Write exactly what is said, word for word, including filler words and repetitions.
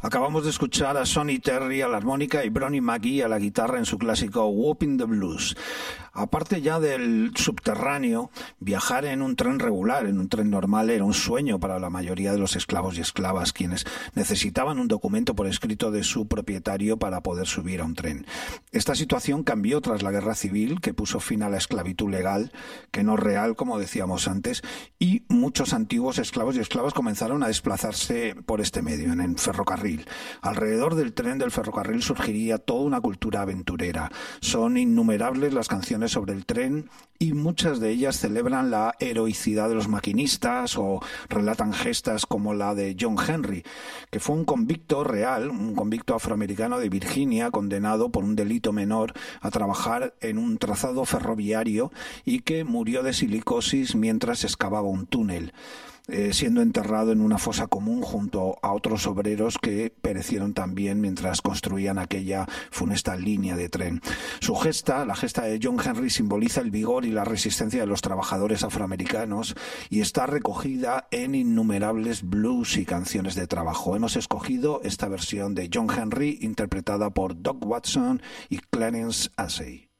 Acabamos de escuchar a Sonny Terry a la armónica y Bronnie McGee a la guitarra en su clásico Whoopin' the Blues. Aparte ya del subterráneo, viajar en un tren regular, en un tren normal, era un sueño para la mayoría de los esclavos y esclavas, quienes necesitaban un documento por escrito de su propietario para poder subir a un tren. Esta situación cambió tras la Guerra Civil, que puso fin a la esclavitud legal, que no real, como decíamos antes, y muchos antiguos esclavos y esclavas comenzaron a desplazarse por este medio, en el ferrocarril. Alrededor del tren del ferrocarril surgiría toda una cultura aventurera. Son innumerables las canciones sobre el tren y muchas de ellas celebran la heroicidad de los maquinistas o relatan gestas como la de John Henry, que fue un convicto real, un convicto afroamericano de Virginia, condenado por un delito menor a trabajar en un trazado ferroviario y que murió de silicosis mientras excavaba un túnel, Eh, siendo enterrado en una fosa común junto a otros obreros que perecieron también mientras construían aquella funesta línea de tren. Su gesta, la gesta de John Henry, simboliza el vigor y la resistencia de los trabajadores afroamericanos y está recogida en innumerables blues y canciones de trabajo. Hemos escogido esta versión de John Henry interpretada por Doc Watson y Clarence Assey.